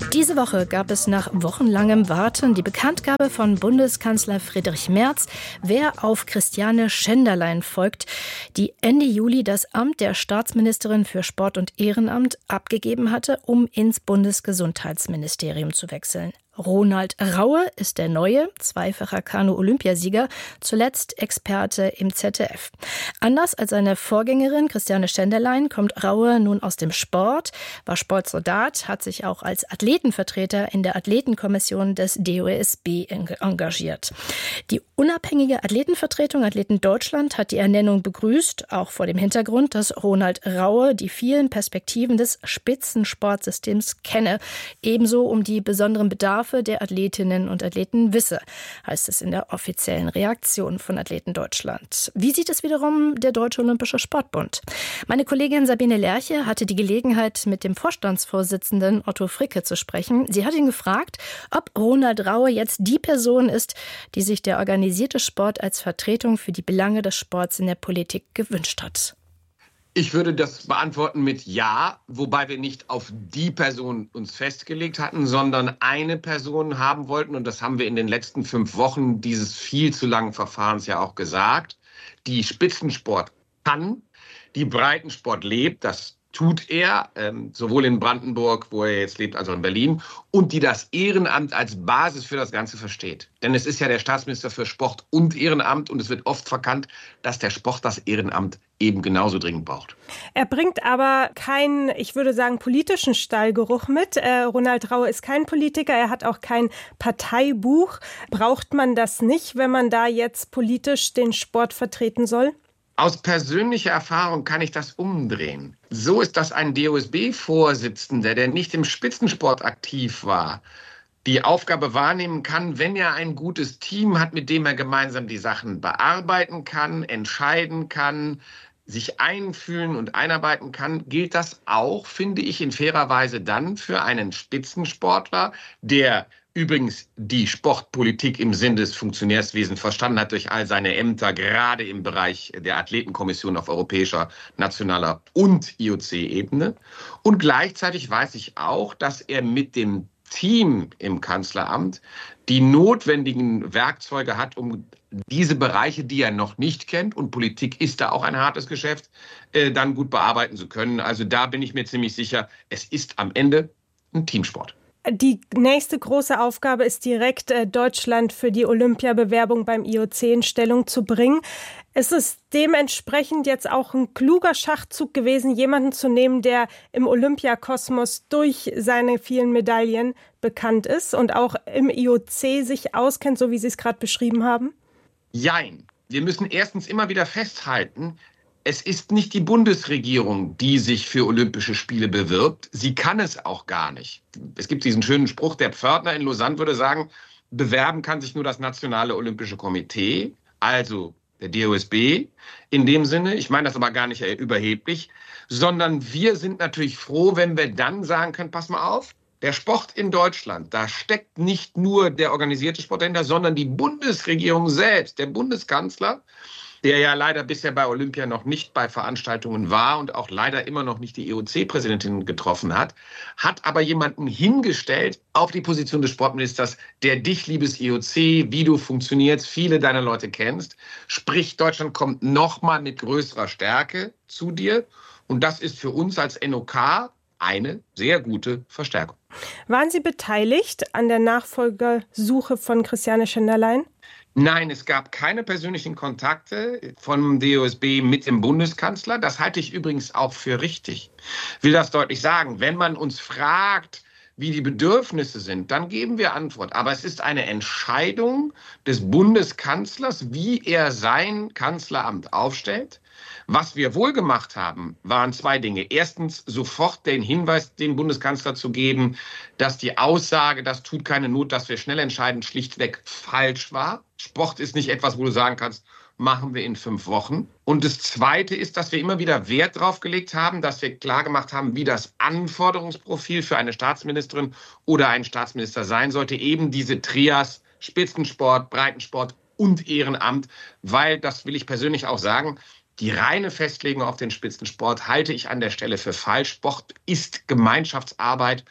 Diese Woche gab es nach wochenlangem Warten die Bekanntgabe von Bundeskanzler Friedrich Merz, wer auf Christiane Schenderlein folgt, die Ende Juli das Amt der Staatsministerin für Sport und Ehrenamt abgegeben hatte, um ins Bundesgesundheitsministerium zu wechseln. Ronald Raue ist der neue, zweifacher Kanu-Olympiasieger, zuletzt Experte im ZDF. Anders als seine Vorgängerin Christiane Schenderlein kommt Raue nun aus dem Sport, war Sportsoldat, hat sich auch als Athletenvertreter in der Athletenkommission des DOSB engagiert. Die unabhängige Athletenvertretung Athleten Deutschland hat die Ernennung begrüßt, auch vor dem Hintergrund, dass Ronald Raue die vielen Perspektiven des Spitzensportsystems kenne, ebenso um die besonderen Bedarfe der Athletinnen und Athleten wisse, heißt es in der offiziellen Reaktion von Athleten Deutschland. Wie sieht es wiederum der Deutsche Olympische Sportbund? Meine Kollegin Sabine Lerche hatte die Gelegenheit, mit dem Vorstandsvorsitzenden Otto Fricke zu sprechen. Sie hat ihn gefragt, ob Ronald Raue jetzt die Person ist, die sich der organisierte Sport als Vertretung für die Belange des Sports in der Politik gewünscht hat. Ich würde das beantworten mit Ja, wobei wir nicht auf die Person uns festgelegt hatten, sondern eine Person haben wollten. Und das haben wir in den letzten 5 Wochen dieses viel zu langen Verfahrens ja auch gesagt, die Spitzensport kann, die Breitensport lebt, das tut er, sowohl in Brandenburg, wo er jetzt lebt, als auch in Berlin, und die das Ehrenamt als Basis für das Ganze versteht. Denn es ist ja der Staatsminister für Sport und Ehrenamt und es wird oft verkannt, dass der Sport das Ehrenamt eben genauso dringend braucht. Er bringt aber keinen, ich würde sagen, politischen Stallgeruch mit. Ronald Raue ist kein Politiker, er hat auch kein Parteibuch. Braucht man das nicht, wenn man da jetzt politisch den Sport vertreten soll? Aus persönlicher Erfahrung kann ich das umdrehen. So ist das ein DOSB-Vorsitzender, der nicht im Spitzensport aktiv war, die Aufgabe wahrnehmen kann, wenn er ein gutes Team hat, mit dem er gemeinsam die Sachen bearbeiten kann, entscheiden kann, sich einfühlen und einarbeiten kann, gilt das auch, finde ich, in fairer Weise dann für einen Spitzensportler, der übrigens die Sportpolitik im Sinne des Funktionärswesens verstanden hat durch all seine Ämter, gerade im Bereich der Athletenkommission auf europäischer, nationaler und IOC-Ebene. Und gleichzeitig weiß ich auch, dass er mit dem Team im Kanzleramt die notwendigen Werkzeuge hat, um diese Bereiche, die er noch nicht kennt, und Politik ist da auch ein hartes Geschäft, dann gut bearbeiten zu können. Also da bin ich mir ziemlich sicher, es ist am Ende ein Teamsport. Die nächste große Aufgabe ist direkt, Deutschland für die Olympiabewerbung beim IOC in Stellung zu bringen. Ist es dementsprechend jetzt auch ein kluger Schachzug gewesen, jemanden zu nehmen, der im Olympiakosmos durch seine vielen Medaillen bekannt ist und auch im IOC sich auskennt, so wie Sie es gerade beschrieben haben? Jein. Wir müssen erstens immer wieder festhalten, es ist nicht die Bundesregierung, die sich für Olympische Spiele bewirbt. Sie kann es auch gar nicht. Es gibt diesen schönen Spruch, der Pförtner in Lausanne würde sagen, bewerben kann sich nur das Nationale Olympische Komitee, also der DOSB in dem Sinne. Ich meine das aber gar nicht überheblich, sondern wir sind natürlich froh, wenn wir dann sagen können, pass mal auf, der Sport in Deutschland, da steckt nicht nur der organisierte Sport dahinter, sondern die Bundesregierung selbst, der Bundeskanzler, der ja leider bisher bei Olympia noch nicht bei Veranstaltungen war und auch leider immer noch nicht die IOC-Präsidentin getroffen hat, hat aber jemanden hingestellt auf die Position des Sportministers, der dich, liebes IOC, wie du funktionierst, viele deiner Leute kennst. Sprich, Deutschland kommt nochmal mit größerer Stärke zu dir. Und das ist für uns als NOK eine sehr gute Verstärkung. Waren Sie beteiligt an der Nachfolgersuche von Christiane Schenderlein? Nein, es gab keine persönlichen Kontakte vom DOSB mit dem Bundeskanzler. Das halte ich übrigens auch für richtig. Ich will das deutlich sagen. Wenn man uns fragt, wie die Bedürfnisse sind, dann geben wir Antwort. Aber es ist eine Entscheidung des Bundeskanzlers, wie er sein Kanzleramt aufstellt. Was wir wohl gemacht haben, waren 2 Dinge. Erstens, sofort den Hinweis dem Bundeskanzler zu geben, dass die Aussage, das tut keine Not, dass wir schnell entscheiden, schlichtweg falsch war. Sport ist nicht etwas, wo du sagen kannst, machen wir in 5 Wochen. Und das Zweite ist, dass wir immer wieder Wert drauf gelegt haben, dass wir klargemacht haben, wie das Anforderungsprofil für eine Staatsministerin oder einen Staatsminister sein sollte. Eben diese Trias Spitzensport, Breitensport und Ehrenamt, weil, das will ich persönlich auch sagen, die reine Festlegung auf den Spitzensport halte ich an der Stelle für falsch. Sport ist Gemeinschaftsarbeit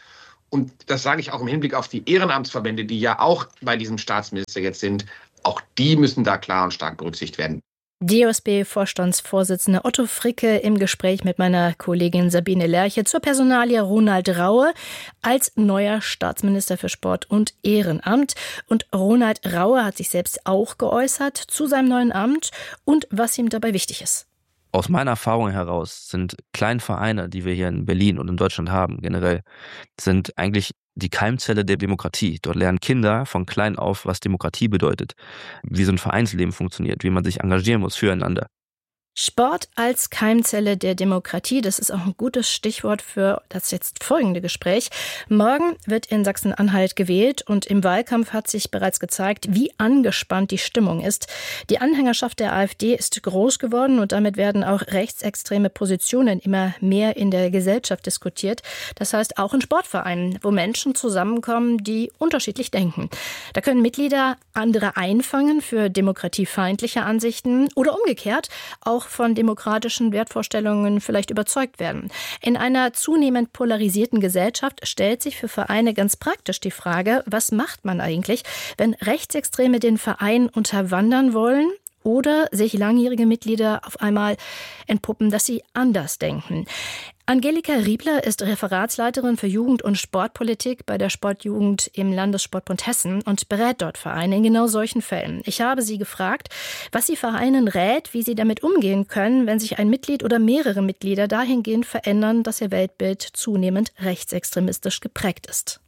Und das sage ich auch im Hinblick auf die Ehrenamtsverbände, die ja auch bei diesem Staatsminister jetzt sind. Auch die müssen da klar und stark berücksichtigt werden. DOSB-Vorstandsvorsitzender Otto Fricke im Gespräch mit meiner Kollegin Sabine Lerche zur Personalie Ronald Raue als neuer Staatsminister für Sport und Ehrenamt. Und Ronald Raue hat sich selbst auch geäußert zu seinem neuen Amt und was ihm dabei wichtig ist. Aus meiner Erfahrung heraus sind kleine Vereine, die wir hier in Berlin und in Deutschland haben, generell, sind eigentlich die Keimzelle der Demokratie. Dort lernen Kinder von klein auf, was Demokratie bedeutet, wie so ein Vereinsleben funktioniert, wie man sich engagieren muss füreinander. Sport als Keimzelle der Demokratie, das ist auch ein gutes Stichwort für das jetzt folgende Gespräch. Morgen wird in Sachsen-Anhalt gewählt und im Wahlkampf hat sich bereits gezeigt, wie angespannt die Stimmung ist. Die Anhängerschaft der AfD ist groß geworden und damit werden auch rechtsextreme Positionen immer mehr in der Gesellschaft diskutiert. Das heißt auch in Sportvereinen, wo Menschen zusammenkommen, die unterschiedlich denken. Da können Mitglieder andere einfangen für demokratiefeindliche Ansichten oder umgekehrt auch von demokratischen Wertvorstellungen vielleicht überzeugt werden. In einer zunehmend polarisierten Gesellschaft stellt sich für Vereine ganz praktisch die Frage, was macht man eigentlich, wenn Rechtsextreme den Verein unterwandern wollen oder sich langjährige Mitglieder auf einmal entpuppen, dass sie anders denken. Angelika Riebler ist Referatsleiterin für Jugend- und Sportpolitik bei der Sportjugend im Landessportbund Hessen und berät dort Vereine in genau solchen Fällen. Ich habe sie gefragt, was sie Vereinen rät, wie sie damit umgehen können, wenn sich ein Mitglied oder mehrere Mitglieder dahingehend verändern, dass ihr Weltbild zunehmend rechtsextremistisch geprägt ist.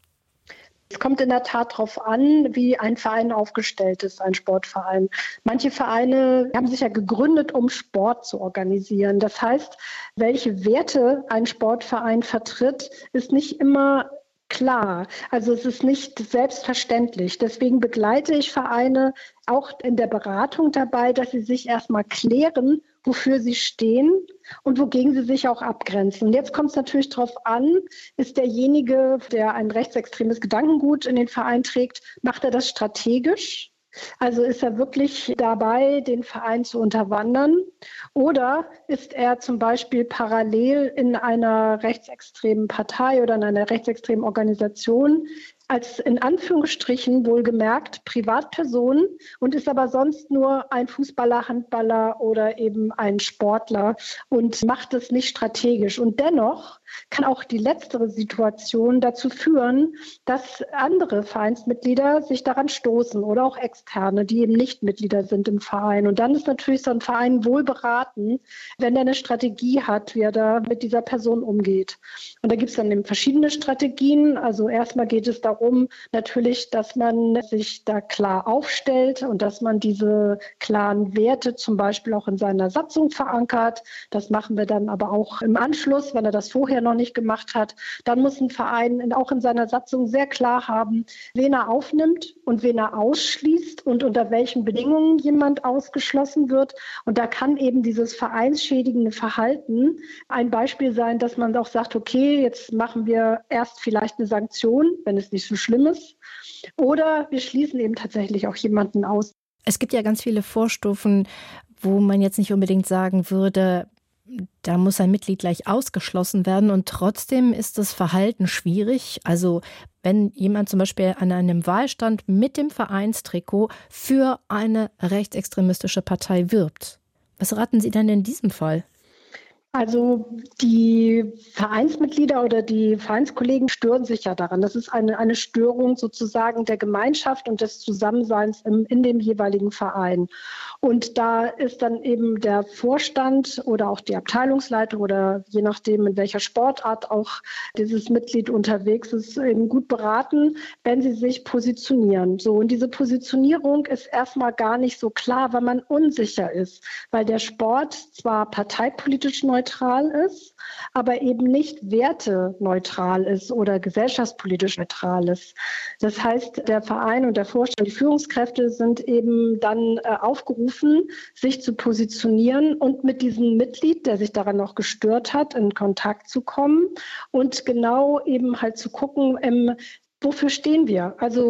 Es kommt in der Tat darauf an, wie ein Verein aufgestellt ist, ein Sportverein. Manche Vereine haben sich ja gegründet, um Sport zu organisieren. Das heißt, welche Werte ein Sportverein vertritt, ist nicht immer klar. Also es ist nicht selbstverständlich. Deswegen begleite ich Vereine auch in der Beratung dabei, dass sie sich erstmal klären, wofür sie stehen und wogegen sie sich auch abgrenzen. Und jetzt kommt es natürlich darauf an, ist derjenige, der ein rechtsextremes Gedankengut in den Verein trägt, macht er das strategisch? Also ist er wirklich dabei, den Verein zu unterwandern? Oder ist er zum Beispiel parallel in einer rechtsextremen Partei oder in einer rechtsextremen Organisation als in Anführungsstrichen wohlgemerkt Privatperson und ist aber sonst nur ein Fußballer, Handballer oder eben ein Sportler und macht es nicht strategisch. Und dennoch kann auch die letztere Situation dazu führen, dass andere Vereinsmitglieder sich daran stoßen oder auch Externe, die eben nicht Mitglieder sind im Verein. Und dann ist natürlich so ein Verein wohl beraten, wenn er eine Strategie hat, wie er da mit dieser Person umgeht. Und da gibt es dann eben verschiedene Strategien. Also erstmal geht es darum, natürlich, dass man sich da klar aufstellt und dass man diese klaren Werte zum Beispiel auch in seiner Satzung verankert. Das machen wir dann aber auch im Anschluss, wenn er das vorher noch nicht gemacht hat. Dann muss ein Verein auch in seiner Satzung sehr klar haben, wen er aufnimmt und wen er ausschließt und unter welchen Bedingungen jemand ausgeschlossen wird. Und da kann eben dieses vereinsschädigende Verhalten ein Beispiel sein, dass man auch sagt, okay, jetzt machen wir erst vielleicht eine Sanktion, wenn es nicht so schlimm ist. Oder wir schließen eben tatsächlich auch jemanden aus. Es gibt ja ganz viele Vorstufen, wo man jetzt nicht unbedingt sagen würde, da muss ein Mitglied gleich ausgeschlossen werden und trotzdem ist das Verhalten schwierig. Also wenn jemand zum Beispiel an einem Wahlstand mit dem Vereinstrikot für eine rechtsextremistische Partei wirbt. Was raten Sie denn in diesem Fall? Also die Vereinsmitglieder oder die Vereinskollegen stören sich ja daran. Das ist eine Störung sozusagen der Gemeinschaft und des Zusammenseins in dem jeweiligen Verein. Und da ist dann eben der Vorstand oder auch die Abteilungsleitung oder je nachdem, in welcher Sportart auch dieses Mitglied unterwegs ist, eben gut beraten, wenn sie sich positionieren. So, und diese Positionierung ist erstmal gar nicht so klar, weil man unsicher ist, weil der Sport zwar parteipolitisch neutral ist, aber eben nicht werteneutral ist oder gesellschaftspolitisch neutral ist. Das heißt, der Verein und der Vorstand, die Führungskräfte sind eben dann aufgerufen, sich zu positionieren und mit diesem Mitglied, der sich daran noch gestört hat, in Kontakt zu kommen und genau eben halt zu gucken, wofür stehen wir? Also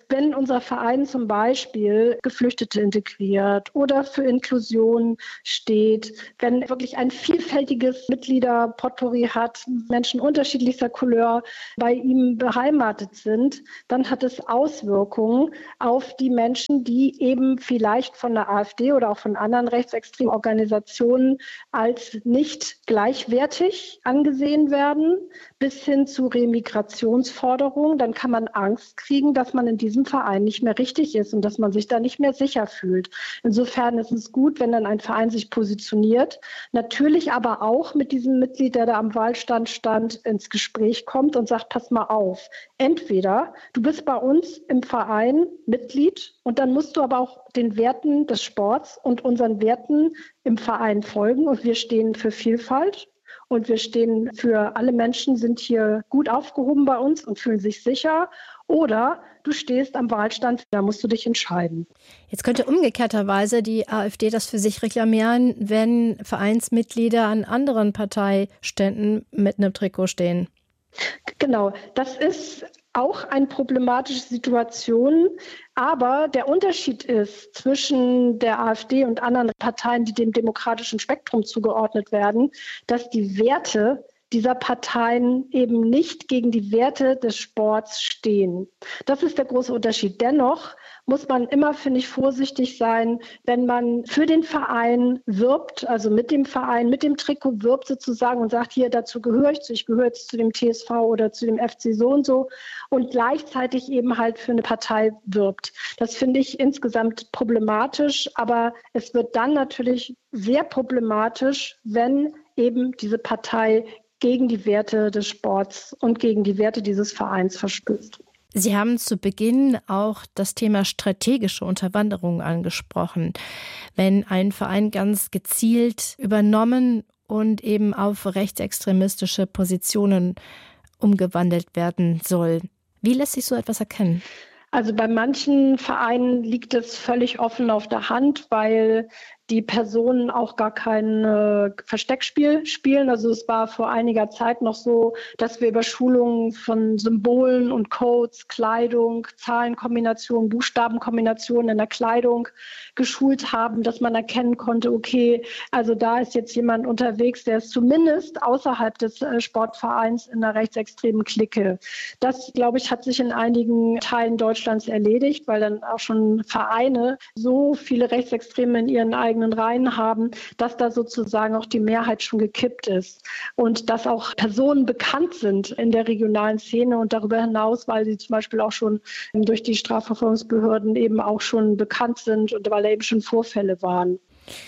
Wenn unser Verein zum Beispiel Geflüchtete integriert oder für Inklusion steht, wenn wirklich ein vielfältiges Mitgliederpotpourri hat, Menschen unterschiedlichster Couleur bei ihm beheimatet sind, dann hat es Auswirkungen auf die Menschen, die eben vielleicht von der AfD oder auch von anderen rechtsextremen Organisationen als nicht gleichwertig angesehen werden, bis hin zu Remigrationsforderungen. Dann kann man Angst kriegen, dass man in diesem Verein nicht mehr richtig ist und dass man sich da nicht mehr sicher fühlt. Insofern ist es gut, wenn dann ein Verein sich positioniert, natürlich aber auch mit diesem Mitglied, der da am Wahlstand stand, ins Gespräch kommt und sagt, pass mal auf, entweder du bist bei uns im Verein Mitglied und dann musst du aber auch den Werten des Sports und unseren Werten im Verein folgen und wir stehen für Vielfalt. Und wir stehen für alle Menschen, sind hier gut aufgehoben bei uns und fühlen sich sicher. Oder du stehst am Wahlstand, da musst du dich entscheiden. Jetzt könnte umgekehrterweise die AfD das für sich reklamieren, wenn Vereinsmitglieder an anderen Parteiständen mit einem Trikot stehen. Genau, das ist auch eine problematische Situation. Aber der Unterschied ist zwischen der AfD und anderen Parteien, die dem demokratischen Spektrum zugeordnet werden, dass die Werte dieser Parteien eben nicht gegen die Werte des Sports stehen. Das ist der große Unterschied. Dennoch muss man immer, finde ich, vorsichtig sein, wenn man für den Verein wirbt, also mit dem Verein, mit dem Trikot wirbt sozusagen und sagt, hier, dazu gehöre ich zu, ich gehöre jetzt zu dem TSV oder zu dem FC so und gleichzeitig eben halt für eine Partei wirbt. Das finde ich insgesamt problematisch, aber es wird dann natürlich sehr problematisch, wenn eben diese Partei gegen die Werte des Sports und gegen die Werte dieses Vereins verstößt. Sie haben zu Beginn auch das Thema strategische Unterwanderung angesprochen. Wenn ein Verein ganz gezielt übernommen und eben auf rechtsextremistische Positionen umgewandelt werden soll. Wie lässt sich so etwas erkennen? Also bei manchen Vereinen liegt es völlig offen auf der Hand, weil die Personen auch gar kein Versteckspiel spielen. Also es war vor einiger Zeit noch so, dass wir über Schulungen von Symbolen und Codes, Kleidung, Zahlenkombinationen, Buchstabenkombinationen in der Kleidung geschult haben, dass man erkennen konnte, okay, also da ist jetzt jemand unterwegs, der ist zumindest außerhalb des Sportvereins in einer rechtsextremen Clique. Das, glaube ich, hat sich in einigen Teilen Deutschlands erledigt, weil dann auch schon Vereine so viele Rechtsextreme in ihren eigenen Reihen haben, dass da sozusagen auch die Mehrheit schon gekippt ist und dass auch Personen bekannt sind in der regionalen Szene und darüber hinaus, weil sie zum Beispiel auch schon durch die Strafverfolgungsbehörden eben auch schon bekannt sind und weil da eben schon Vorfälle waren.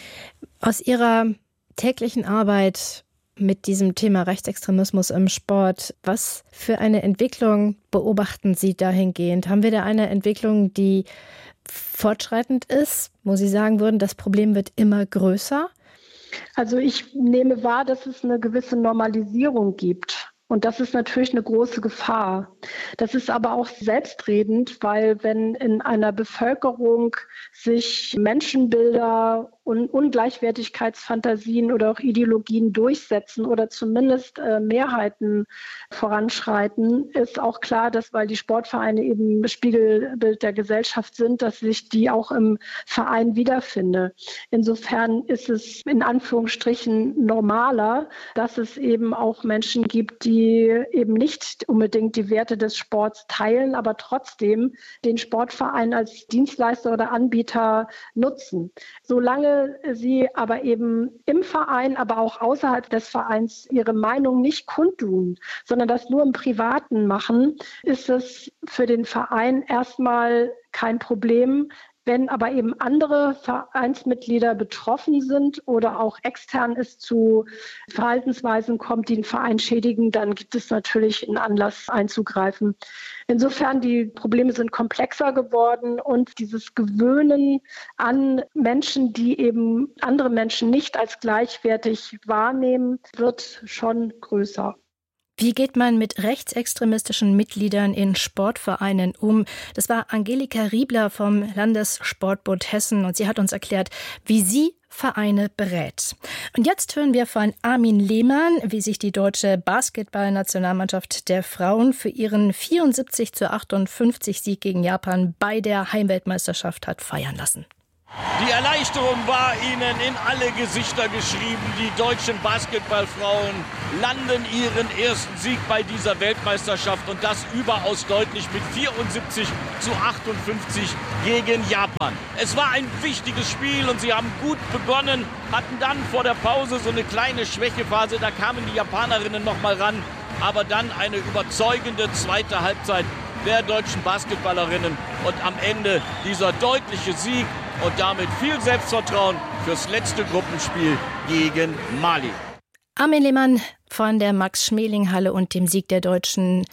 Aus Ihrer täglichen Arbeit mit diesem Thema Rechtsextremismus im Sport, was für eine Entwicklung beobachten Sie dahingehend? Haben wir da eine Entwicklung, die fortschreitend ist, wo Sie sagen würden, das Problem wird immer größer? Also ich nehme wahr, dass es eine gewisse Normalisierung gibt. Und das ist natürlich eine große Gefahr. Das ist aber auch selbstredend, weil wenn in einer Bevölkerung sich Menschenbilder und Ungleichwertigkeitsfantasien oder auch Ideologien durchsetzen oder zumindest Mehrheiten voranschreiten, ist auch klar, dass, weil die Sportvereine eben Spiegelbild der Gesellschaft sind, dass sich die auch im Verein wiederfinde. Insofern ist es in Anführungsstrichen normaler, dass es eben auch Menschen gibt, die eben nicht unbedingt die Werte des Sports teilen, aber trotzdem den Sportverein als Dienstleister oder Anbieter nutzen. Solange sie aber eben im Verein, aber auch außerhalb des Vereins ihre Meinung nicht kundtun, sondern das nur im Privaten machen, ist es für den Verein erstmal kein Problem. Wenn aber eben andere Vereinsmitglieder betroffen sind oder auch extern es zu Verhaltensweisen kommt, die den Verein schädigen, dann gibt es natürlich einen Anlass einzugreifen. Insofern, die Probleme sind komplexer geworden und dieses Gewöhnen an Menschen, die eben andere Menschen nicht als gleichwertig wahrnehmen, wird schon größer. Wie geht man mit rechtsextremistischen Mitgliedern in Sportvereinen um? Das war Angelika Riebler vom Landessportbund Hessen und sie hat uns erklärt, wie sie Vereine berät. Und jetzt hören wir von Armin Lehmann, wie sich die deutsche Basketballnationalmannschaft der Frauen für ihren 74:58 Sieg gegen Japan bei der Heimweltmeisterschaft hat feiern lassen. Die Erleichterung war ihnen in alle Gesichter geschrieben. Die deutschen Basketballfrauen landen ihren ersten Sieg bei dieser Weltmeisterschaft und das überaus deutlich mit 74:58 gegen Japan. Es war ein wichtiges Spiel und sie haben gut begonnen, hatten dann vor der Pause so eine kleine Schwächephase. Da kamen die Japanerinnen noch mal ran, aber dann eine überzeugende zweite Halbzeit der deutschen Basketballerinnen und am Ende dieser deutliche Sieg und damit viel Selbstvertrauen fürs letzte Gruppenspiel gegen Mali. Armin Lehmann von der Max-Schmeling-Halle und dem Sieg der deutschen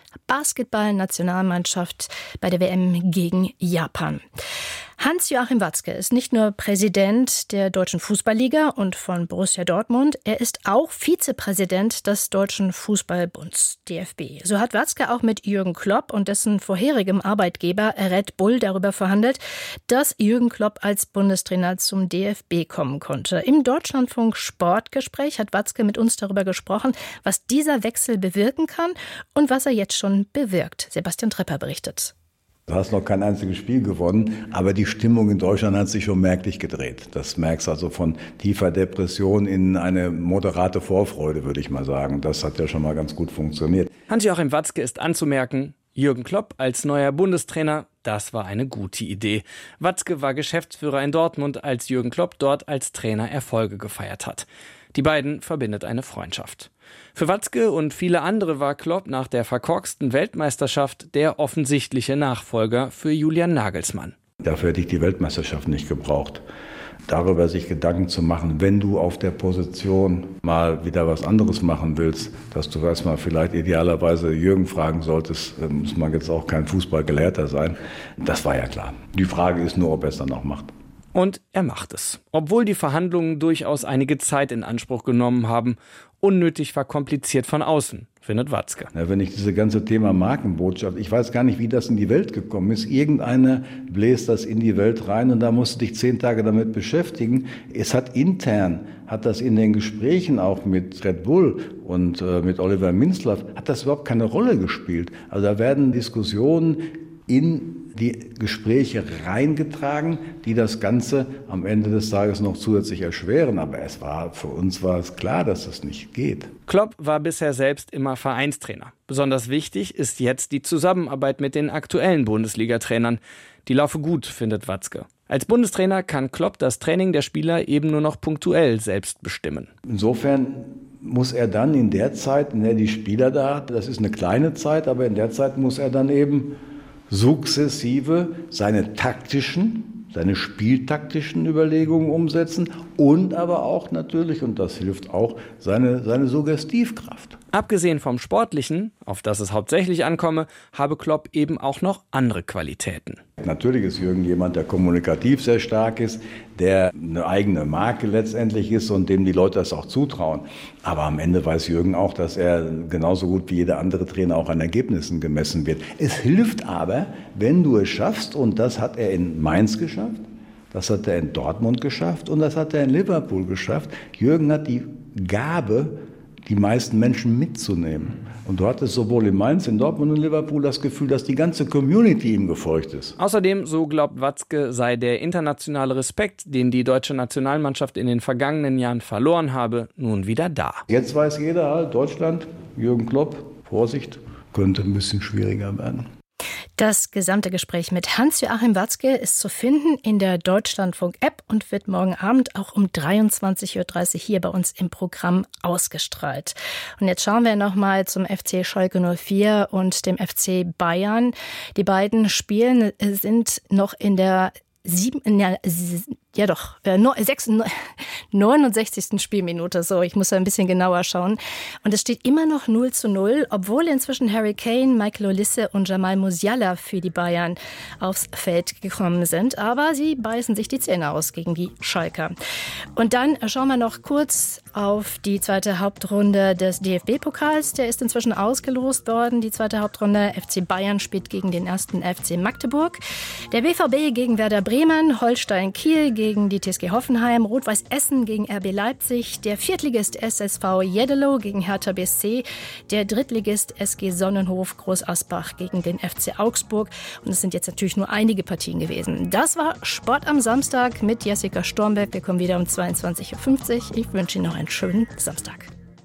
Basketball-Nationalmannschaft bei der WM gegen Japan. Hans-Joachim Watzke ist nicht nur Präsident der Deutschen Fußballliga und von Borussia Dortmund, er ist auch Vizepräsident des Deutschen Fußballbunds, DFB. So hat Watzke auch mit Jürgen Klopp und dessen vorherigem Arbeitgeber Red Bull darüber verhandelt, dass Jürgen Klopp als Bundestrainer zum DFB kommen konnte. Im Deutschlandfunk Sportgespräch hat Watzke mit uns darüber gesprochen, was dieser Wechsel bewirken kann und was er jetzt schon bewirkt. Sebastian Trepper berichtet. Du hast noch kein einziges Spiel gewonnen, aber die Stimmung in Deutschland hat sich schon merklich gedreht. Das merkst also von tiefer Depression in eine moderate Vorfreude, würde ich mal sagen. Das hat ja schon mal ganz gut funktioniert. Hans-Joachim Watzke ist anzumerken, Jürgen Klopp als neuer Bundestrainer, das war eine gute Idee. Watzke war Geschäftsführer in Dortmund, als Jürgen Klopp dort als Trainer Erfolge gefeiert hat. Die beiden verbindet eine Freundschaft. Für Watzke und viele andere war Klopp nach der verkorksten Weltmeisterschaft der offensichtliche Nachfolger für Julian Nagelsmann. Dafür hätte ich die Weltmeisterschaft nicht gebraucht. Darüber sich Gedanken zu machen, wenn du auf der Position mal wieder was anderes machen willst, dass du erstmal vielleicht idealerweise Jürgen fragen solltest, muss man jetzt auch kein Fußballgelehrter sein. Das war ja klar. Die Frage ist nur, ob er es dann auch macht. Und er macht es. Obwohl die Verhandlungen durchaus einige Zeit in Anspruch genommen haben, unnötig verkompliziert von außen, findet Watzke. Ja, wenn ich dieses ganze Thema Markenbotschaft, ich weiß gar nicht, wie das in die Welt gekommen ist. Irgendeiner bläst das in die Welt rein und da musst du dich 10 Tage damit beschäftigen. Es hat das in den Gesprächen auch mit Red Bull und mit Oliver Minzlaff, hat das überhaupt keine Rolle gespielt. Also da werden Diskussionen in die Gespräche reingetragen, die das Ganze am Ende des Tages noch zusätzlich erschweren. Aber für uns war es klar, dass das nicht geht. Klopp war bisher selbst immer Vereinstrainer. Besonders wichtig ist jetzt die Zusammenarbeit mit den aktuellen Bundesliga-Trainern. Die laufe gut, findet Watzke. Als Bundestrainer kann Klopp das Training der Spieler eben nur noch punktuell selbst bestimmen. Insofern muss er dann in der Zeit, in der die Spieler da hat, das ist eine kleine Zeit, aber in der Zeit muss er dann eben sukzessive seine spieltaktischen Überlegungen umsetzen und aber auch natürlich, und das hilft auch, seine Suggestivkraft. Abgesehen vom Sportlichen, auf das es hauptsächlich ankomme, habe Klopp eben auch noch andere Qualitäten. Natürlich ist Jürgen jemand, der kommunikativ sehr stark ist, der eine eigene Marke letztendlich ist und dem die Leute das auch zutrauen. Aber am Ende weiß Jürgen auch, dass er genauso gut wie jeder andere Trainer auch an Ergebnissen gemessen wird. Es hilft aber, wenn du es schaffst, und das hat er in Mainz geschafft, das hat er in Dortmund geschafft und das hat er in Liverpool geschafft. Jürgen hat die Gabe, die meisten Menschen mitzunehmen. Und du hattest sowohl in Mainz, in Dortmund und Liverpool das Gefühl, dass die ganze Community ihm gefolgt ist. Außerdem, so glaubt Watzke, sei der internationale Respekt, den die deutsche Nationalmannschaft in den vergangenen Jahren verloren habe, nun wieder da. Jetzt weiß jeder halt, Deutschland, Jürgen Klopp, Vorsicht, könnte ein bisschen schwieriger werden. Das gesamte Gespräch mit Hans-Joachim Watzke ist zu finden in der Deutschlandfunk-App und wird morgen Abend auch um 23:30 Uhr hier bei uns im Programm ausgestrahlt. Und jetzt schauen wir nochmal zum FC Schalke 04 und dem FC Bayern. Die beiden sind noch in der 69. Spielminute. So, ich muss ein bisschen genauer schauen. Und es steht immer noch 0:0, obwohl inzwischen Harry Kane, Michael Olise und Jamal Musiala für die Bayern aufs Feld gekommen sind. Aber sie beißen sich die Zähne aus gegen die Schalker. Und dann schauen wir noch kurz auf die zweite Hauptrunde des DFB-Pokals. Der ist inzwischen ausgelost worden. Die zweite Hauptrunde. FC Bayern spielt gegen den ersten FC Magdeburg. Der BVB gegen Werder Bremen, Holstein Kiel gegen die TSG Hoffenheim, Rot-Weiß Essen gegen RB Leipzig, der Viertligist SSV Jeddelo gegen Hertha BSC, der Drittligist SG Sonnenhof Groß Asbach gegen den FC Augsburg. Und es sind jetzt natürlich nur einige Partien gewesen. Das war Sport am Samstag mit Jessica Stormberg. Wir kommen wieder um 22:50 Uhr. Ich wünsche Ihnen noch einen schönen Samstag.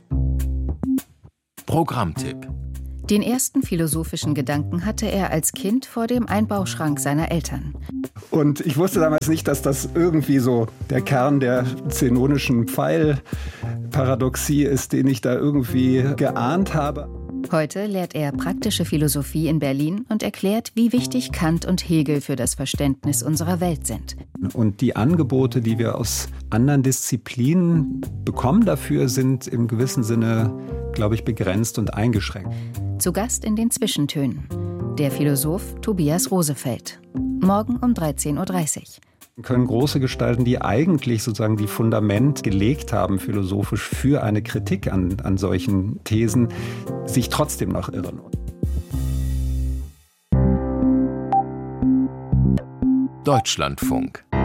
Programmtipp. Den ersten philosophischen Gedanken hatte er als Kind vor dem Einbauschrank seiner Eltern. Und ich wusste damals nicht, dass das irgendwie so der Kern der zenonischen Pfeilparadoxie ist, den ich da irgendwie geahnt habe. Heute lehrt er praktische Philosophie in Berlin und erklärt, wie wichtig Kant und Hegel für das Verständnis unserer Welt sind. Und die Angebote, die wir aus anderen Disziplinen bekommen dafür, sind im gewissen Sinne, glaube ich, begrenzt und eingeschränkt. Zu Gast in den Zwischentönen der Philosoph Tobias Rosefeld. Morgen um 13:30 Uhr. Können große Gestalten, die eigentlich sozusagen die Fundament gelegt haben, philosophisch für eine Kritik an solchen Thesen, sich trotzdem noch irren. Deutschlandfunk.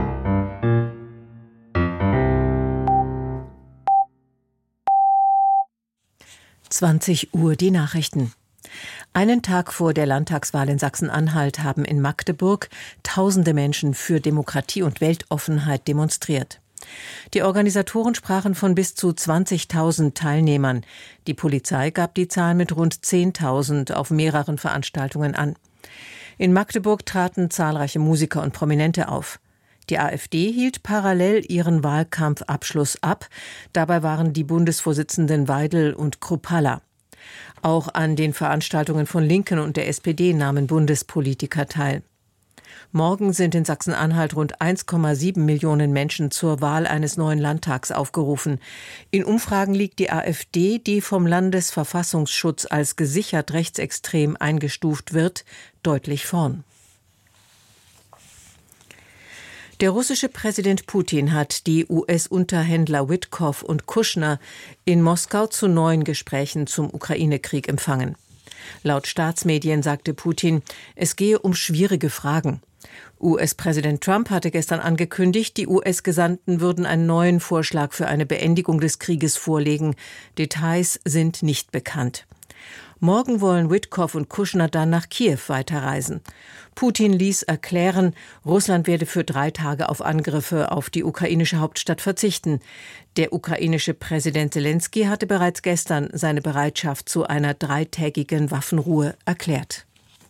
Uhr die Nachrichten. Einen Tag vor der Landtagswahl in Sachsen-Anhalt haben in Magdeburg tausende Menschen für Demokratie und Weltoffenheit demonstriert. Die Organisatoren sprachen von bis zu 20.000 Teilnehmern. Die Polizei gab die Zahl mit rund 10.000 auf mehreren Veranstaltungen an. In Magdeburg traten zahlreiche Musiker und Prominente auf. Die AfD hielt parallel ihren Wahlkampfabschluss ab. Dabei waren die Bundesvorsitzenden Weidel und Kruppalla. Auch an den Veranstaltungen von Linken und der SPD nahmen Bundespolitiker teil. Morgen sind in Sachsen-Anhalt rund 1,7 Millionen Menschen zur Wahl eines neuen Landtags aufgerufen. In Umfragen liegt die AfD, die vom Landesverfassungsschutz als gesichert rechtsextrem eingestuft wird, deutlich vorn. Der russische Präsident Putin hat die US-Unterhändler Witkoff und Kushner in Moskau zu neuen Gesprächen zum Ukraine-Krieg empfangen. Laut Staatsmedien sagte Putin, es gehe um schwierige Fragen. US-Präsident Trump hatte gestern angekündigt, die US-Gesandten würden einen neuen Vorschlag für eine Beendigung des Krieges vorlegen. Details sind nicht bekannt. Morgen wollen Witkoff und Kushner dann nach Kiew weiterreisen. Putin ließ erklären, Russland werde für 3 Tage auf Angriffe auf die ukrainische Hauptstadt verzichten. Der ukrainische Präsident Selenskyj hatte bereits gestern seine Bereitschaft zu einer 3-tägigen Waffenruhe erklärt.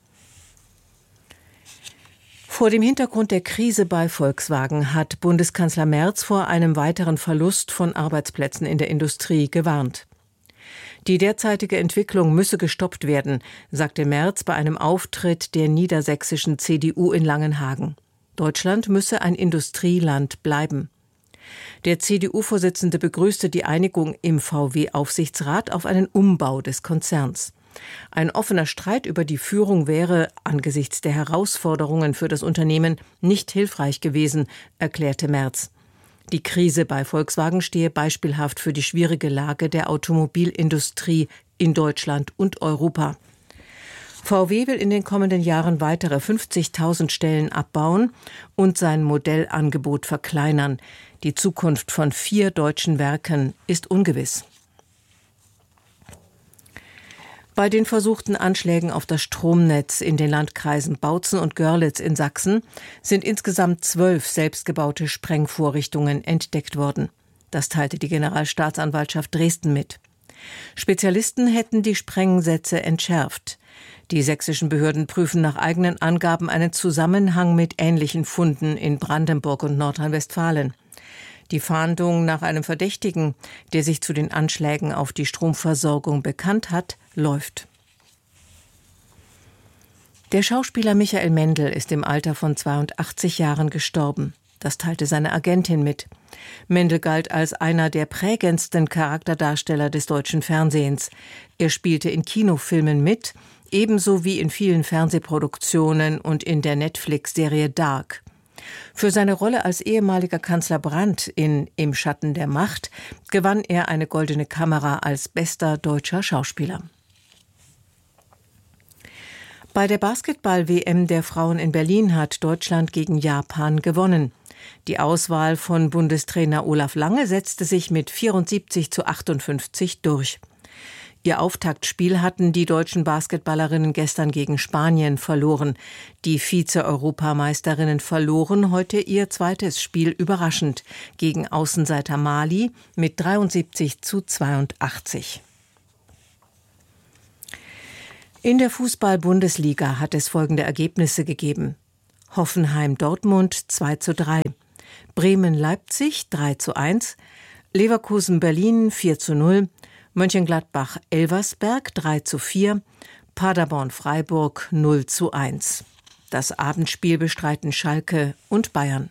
Vor dem Hintergrund der Krise bei Volkswagen hat Bundeskanzler Merz vor einem weiteren Verlust von Arbeitsplätzen in der Industrie gewarnt. Die derzeitige Entwicklung müsse gestoppt werden, sagte Merz bei einem Auftritt der niedersächsischen CDU in Langenhagen. Deutschland müsse ein Industrieland bleiben. Der CDU-Vorsitzende begrüßte die Einigung im VW-Aufsichtsrat auf einen Umbau des Konzerns. Ein offener Streit über die Führung wäre angesichts der Herausforderungen für das Unternehmen nicht hilfreich gewesen, erklärte Merz. Die Krise bei Volkswagen stehe beispielhaft für die schwierige Lage der Automobilindustrie in Deutschland und Europa. VW will in den kommenden Jahren weitere 50.000 Stellen abbauen und sein Modellangebot verkleinern. Die Zukunft von 4 deutschen Werken ist ungewiss. Bei den versuchten Anschlägen auf das Stromnetz in den Landkreisen Bautzen und Görlitz in Sachsen sind insgesamt 12 selbstgebaute Sprengvorrichtungen entdeckt worden. Das teilte die Generalstaatsanwaltschaft Dresden mit. Spezialisten hätten die Sprengsätze entschärft. Die sächsischen Behörden prüfen nach eigenen Angaben einen Zusammenhang mit ähnlichen Funden in Brandenburg und Nordrhein-Westfalen. Die Fahndung nach einem Verdächtigen, der sich zu den Anschlägen auf die Stromversorgung bekannt hat, läuft. Der Schauspieler Michael Mendl ist im Alter von 82 Jahren gestorben. Das teilte seine Agentin mit. Mendel galt als einer der prägendsten Charakterdarsteller des deutschen Fernsehens. Er spielte in Kinofilmen mit, ebenso wie in vielen Fernsehproduktionen und in der Netflix-Serie Dark. Für seine Rolle als ehemaliger Kanzler Brandt in Im Schatten der Macht gewann er eine Goldene Kamera als bester deutscher Schauspieler. Bei der Basketball-WM der Frauen in Berlin hat Deutschland gegen Japan gewonnen. Die Auswahl von Bundestrainer Olaf Lange setzte sich mit 74:58 durch. Ihr Auftaktspiel hatten die deutschen Basketballerinnen gestern gegen Spanien verloren. Die Vize-Europameisterinnen verloren heute ihr zweites Spiel überraschend gegen Außenseiter Mali mit 73:82. In der Fußball-Bundesliga hat es folgende Ergebnisse gegeben: Hoffenheim-Dortmund 2:3, Bremen-Leipzig 3:1, Leverkusen-Berlin 4:0, Mönchengladbach-Elversberg 3:4, Paderborn-Freiburg 0:1. Das Abendspiel bestreiten Schalke und Bayern.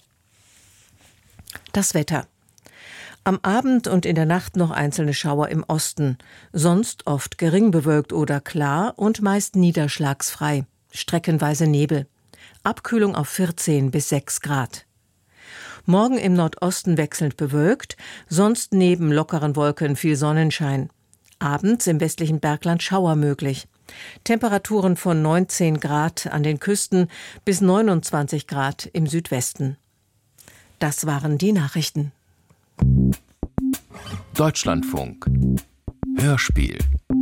Das Wetter. Am Abend und in der Nacht noch einzelne Schauer im Osten, sonst oft gering bewölkt oder klar und meist niederschlagsfrei, streckenweise Nebel. Abkühlung auf 14 bis 6 Grad. Morgen im Nordosten wechselnd bewölkt, sonst neben lockeren Wolken viel Sonnenschein. Abends im westlichen Bergland Schauer möglich. Temperaturen von 19 Grad an den Küsten bis 29 Grad im Südwesten. Das waren die Nachrichten. Deutschlandfunk. Hörspiel.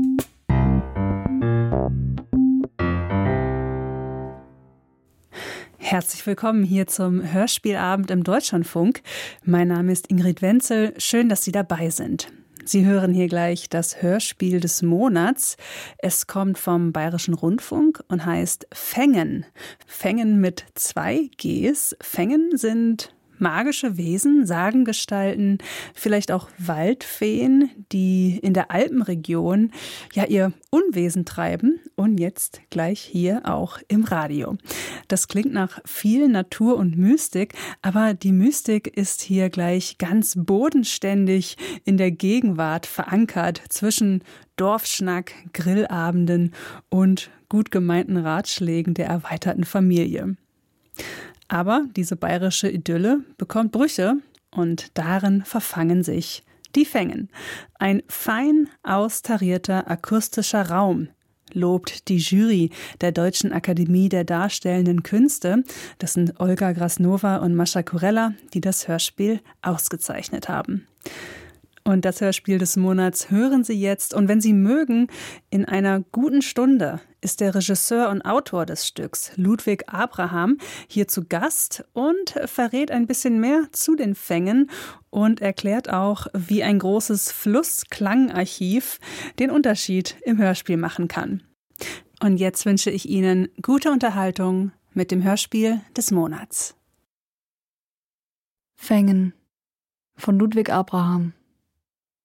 Herzlich willkommen hier zum Hörspielabend im Deutschlandfunk. Mein Name ist Ingrid Wenzel. Schön, dass Sie dabei sind. Sie hören hier gleich das Hörspiel des Monats. Es kommt vom Bayerischen Rundfunk und heißt Fängen. Fängen mit 2 Gs. Fängen sind magische Wesen, Sagengestalten, vielleicht auch Waldfeen, die in der Alpenregion ja ihr Unwesen treiben und jetzt gleich hier auch im Radio. Das klingt nach viel Natur und Mystik, aber die Mystik ist hier gleich ganz bodenständig in der Gegenwart verankert zwischen Dorfschnack, Grillabenden und gut gemeinten Ratschlägen der erweiterten Familie. Aber diese bayerische Idylle bekommt Brüche und darin verfangen sich die Fängen. Ein fein austarierter akustischer Raum, lobt die Jury der Deutschen Akademie der Darstellenden Künste. Das sind Olga Grasnova und Mascha Kurella, die das Hörspiel ausgezeichnet haben. Und das Hörspiel des Monats hören Sie jetzt. Und wenn Sie mögen, in einer guten Stunde ist der Regisseur und Autor des Stücks, Ludwig Abraham, hier zu Gast und verrät ein bisschen mehr zu den Fängen und erklärt auch, wie ein großes Flussklangarchiv den Unterschied im Hörspiel machen kann. Und jetzt wünsche ich Ihnen gute Unterhaltung mit dem Hörspiel des Monats. Fängen von Ludwig Abraham.